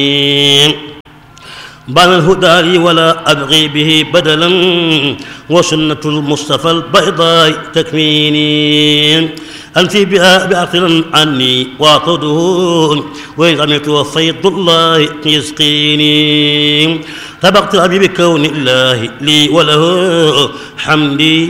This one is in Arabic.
بان الهدى لي ولا أبغي به بدلا وسنة المصطفى البيضاء تكميني أنفي بها بعقل عني واعتده وإن عملت وفيض الله يسقيني طبقت أبي بكون الله لي وله حمدي